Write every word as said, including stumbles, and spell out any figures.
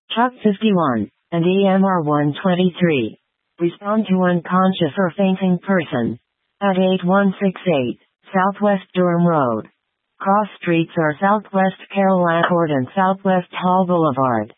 Truck fifty-one, and E M R one twenty-three. Respond to unconscious or fainting person. At eight one six eight, Southwest Durham Road. Cross streets are Southwest Carol Accord and Southwest Hall Boulevard.